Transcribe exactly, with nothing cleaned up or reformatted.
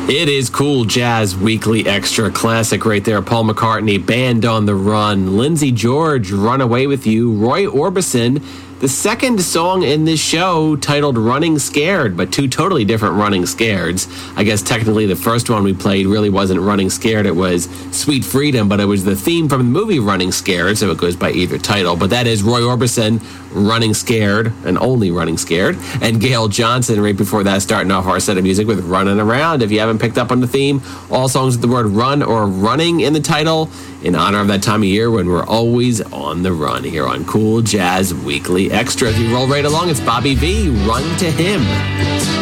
It is Cool Jazz Weekly Extra Classic right there. Paul McCartney, Band on the Run. Lindsey George, Run Away With You. Roy Orbison, the second song in this show titled Running Scared, but two totally different Running Scareds. I guess technically the first one we played really wasn't Running Scared, it was Sweet Freedom, but it was the theme from the movie Running Scared, so it goes by either title. But that is Roy Orbison, Running Scared, and only Running Scared, and Gail Johnson right before that starting off our set of music with Running Around. If you haven't picked up on the theme, all songs with the word run or running in the title in honor of that time of year when we're always on the run here on Cool Jazz Weekly Extra. As we roll right along, it's Bobby V, Run to Him.